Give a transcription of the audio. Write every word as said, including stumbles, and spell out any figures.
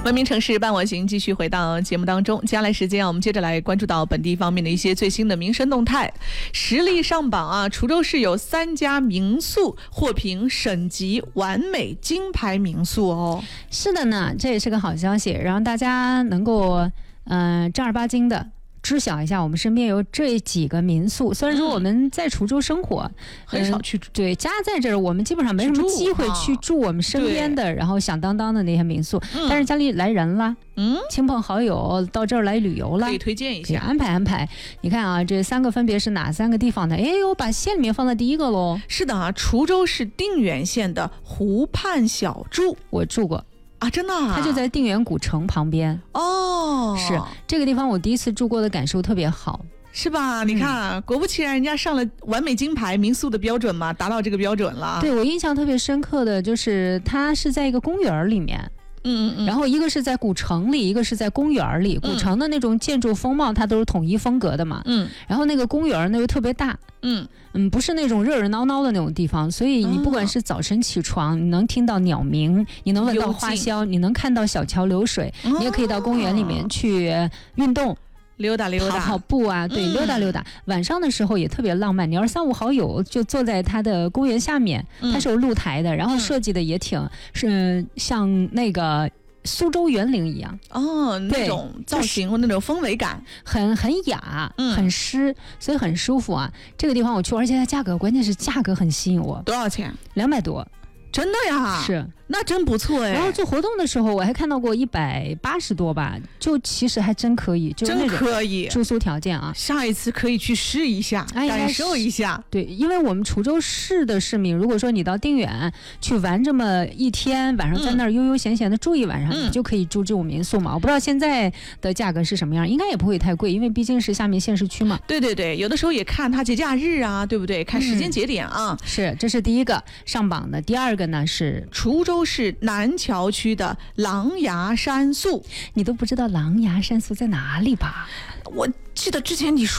文明城市伴我行，继续回到节目当中。接下来时间啊，我们接着来关注到本地方面的一些最新的民生动态。实力上榜啊，滁州市有三家民宿获评省级完美金牌民宿哦。 是的呢，这也是个好消息，让大家能够嗯、呃、正儿八经的知晓一下，我们身边有这几个民宿。虽然说我们在滁州生活， 嗯、很少去、 呃，对，家在这儿，我们基本上没什么机会去住我们身边的，然后响当当的那些民宿。嗯、但是家里来人啦，嗯，亲朋好友到这儿来旅游了， 可以推荐一下， 安排安排。你看啊，这三个分别是哪三个地方呢？哎，我把县里面放在第一个喽。 是的啊，滁州市定远县的湖畔小筑， 我住过。 啊，真的、啊， 它就在定远古城旁边哦。 是这个地方，我第一次住过的感受特别好， 是吧？你看，嗯、果不其然，人家上了完美金牌民宿的标准嘛，达到这个标准了。 对，我印象特别深刻的就是它是在一个公园里面。 嗯嗯嗯， 然后一个是在古城里，一个是在公园里。古城的那种建筑风貌，它都是统一风格的嘛。嗯。然后那个公园呢又特别大。嗯嗯，不是那种热热闹闹的那种地方，所以你不管是早晨起床，你能听到鸟鸣，你能闻到花香，你能看到小桥流水，哦、你也可以到公园里面去运动。 溜达溜达， 跑跑步啊，对，溜达溜达。嗯、晚上的时候也特别浪漫，你要是三五好友就坐在它的公园下面，嗯、它是有露台的，然后设计的也挺是像那个苏州园林一样哦，那种造型和那种氛围感， 很很雅，嗯、很湿，所以很舒服啊。这个地方我去，而且它价格，关键是价格很吸引我。 多少钱？ 两百多。 真的呀？ 是， 那真不错哎。 然后做活动的时候，我还看到过一百八十多吧，就其实还真可以，就真可以。 住宿条件啊， 下一次可以去试一下，哎、感受一下。 对，因为我们滁州市的市民，如果说你到定远去玩这么一天，晚上在那儿悠悠闲闲的住一晚上，嗯、你就可以住这种民宿嘛。我不知道现在的价格是什么样，应该也不会太贵，因为毕竟是下面县市区嘛。 对对对，有的时候也看它节假日啊，对不对？看时间节点啊。 嗯、是，这是第一个上榜的。第二个呢是滁州市南桥区的狼牙山宿， 你都不知道狼牙山宿在哪里吧？ 我记得之前你说